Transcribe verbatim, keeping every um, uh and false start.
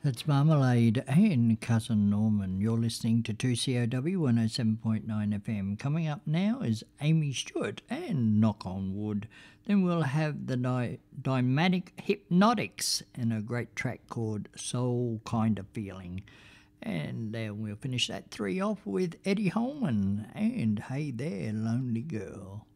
That's Marmalade and Cousin Norman. You're listening to two C O W one oh seven point nine F M. Coming up now is Amy Stewart and Knock on Wood. Then we'll have the Di- Dymatic Hypnotics and a great track called Soul Kind of Feeling. And then we'll finish that three off with Eddie Holman and Hey There, Lonely Girl.